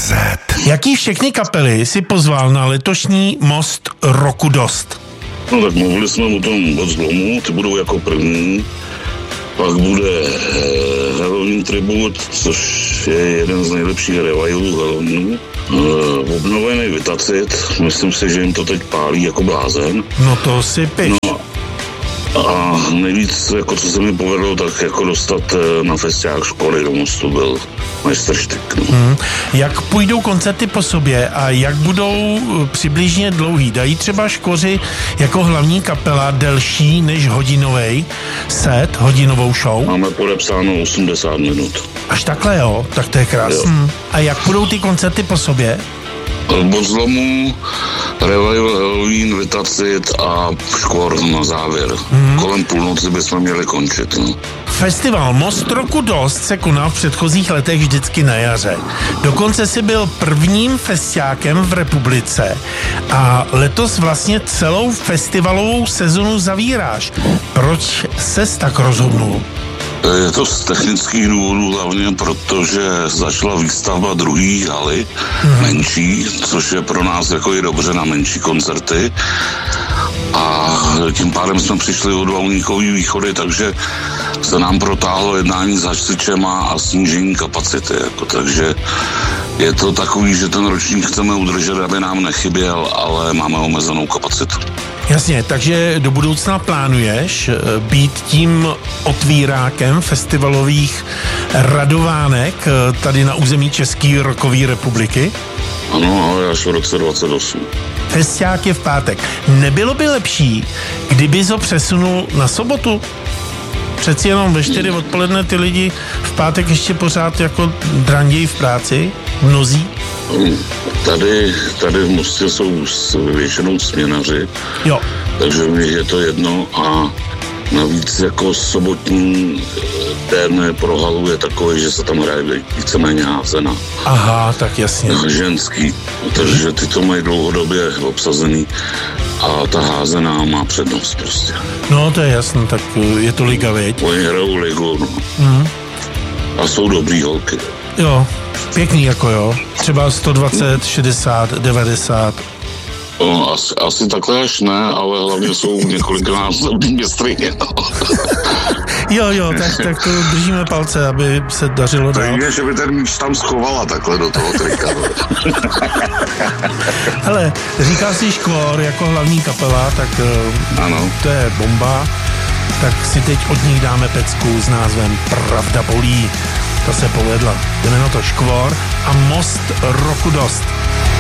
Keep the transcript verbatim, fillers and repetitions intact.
zet. Jaký všechny kapely si pozval na letošní Most roku dost? No tak mluvili jsme o tom od Zlomu, ty budou jako první. Pak bude eh, Halloween Tribute, což je jeden z nejlepších revivalů Halloweenu. Eh, obnovený Vitacit, myslím si, že jim to teď pálí jako blázen. No to si piš. No, a nejvíc, jako co se mi povedlo, tak jako dostat na festiák školy do Mostu byl majstrštyk. No. Hmm. Jak půjdou koncerty po sobě a jak budou přibližně dlouhý? Dají třeba Škoři jako hlavní kapela delší než hodinový set, hodinovou show? Máme podepsáno osmdesát minut. Až takhle, jo? Tak to je krásný. A jak půjdou ty koncerty po sobě? Od Zlomu, Revival Halloween, Vitacit a Škvor na závěr. Mm-hmm. Kolem půlnoci bychom měli končit. No. Festival Most roku dost se konal v předchozích letech vždycky na jaře. Dokonce si byl prvním festiákem v republice a letos vlastně celou festivalovou sezonu zavíráš. Proč ses tak rozhodnul? Je to z technických důvodů hlavně, protože začala výstavba druhé haly, mm. menší, což je pro nás jako i dobře na menší koncerty. A tím pádem jsme přišli o dva unikový východy, takže se nám protáhlo jednání s hasičema a snížení kapacity. Jako, takže je to takový, že ten ročník chceme udržet, aby nám nechyběl, ale máme omezenou kapacitu. Jasně, takže do budoucna plánuješ být tím otvírákem festivalových radovánek tady na území České rockové republiky? Ano, ale až v roce dvacet osm. Festiák je v pátek. Nebylo by lepší, kdyby ho přesunul na sobotu? Přeci jenom ve čtyři odpoledne ty lidi v pátek ještě pořád jako drandějí v práci, mnozí. Tady, tady v Mostě jsou většinou směnaři, jo. Takže mi je to jedno a navíc jako sobotní den pro halu je takový, že se tam hraje víceméně házena. Aha, tak jasně. Ženský, takže ty to mají dlouhodobě obsazený a ta házená má přednost prostě. No to je jasné, tak je to liga, viď? Oni hrajou ligu, no. Mm. A jsou dobrý holky. Jo, pěkný jako jo. Třeba sto dvacet, šedesát, devadesát. No, asi, asi takhle až ne, ale hlavně jsou několiknásobný mistryně, no. Jo, jo, tak, tak to držíme palce, aby se dařilo dál. Tak že by ten míč tam schovala takhle do toho trika. Hele, říkal jsi Škvor jako hlavní kapela, tak ano. To je bomba. Tak si teď od nich dáme pecku s názvem Pravda bolí. To se povedla. Jdeme na to Škvor a Most roku dost.